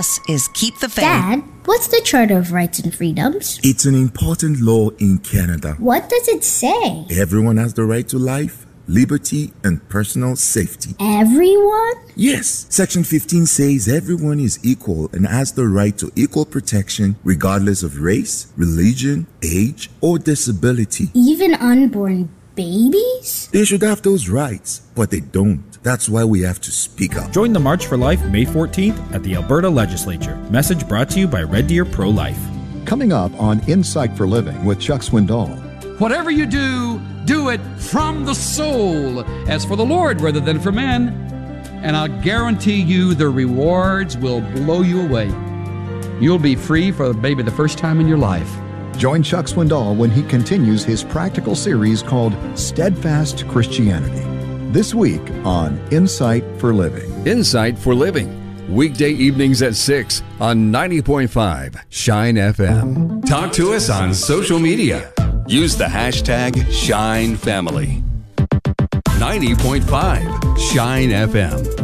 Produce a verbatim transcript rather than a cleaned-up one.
This is Keep the Faith. Dad, what's the Charter of Rights and Freedoms? It's an important law in Canada. What does it say? Everyone has the right to life, liberty, and personal safety. Everyone? Yes. Section fifteen says everyone is equal and has the right to equal protection regardless of race, religion, age, or disability. Even unborn babies? They should have those rights, but they don't. That's why we have to speak up. Join the March for Life May fourteenth at the Alberta Legislature. Message brought to you by Red Deer Pro-Life. Coming up on Insight for Living with Chuck Swindoll. Whatever you do, do it from the soul, as for the Lord rather than for men. And I'll guarantee you the rewards will blow you away. You'll be free for maybe the first time in your life. Join Chuck Swindoll when he continues his practical series called Steadfast Christianity. This week on Insight for Living. Insight for Living. Weekday evenings at six on ninety point five Shine F M. Talk to us on social media. Use the hashtag ShineFamily. ninety point five Shine F M.